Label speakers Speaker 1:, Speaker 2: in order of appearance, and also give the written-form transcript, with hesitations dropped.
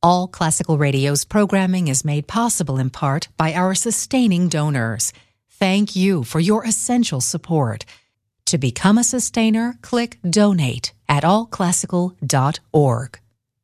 Speaker 1: All Classical Radio's programming is made possible in part by our sustaining donors. Thank you for your essential support. To become a sustainer, click Donate at allclassical.org.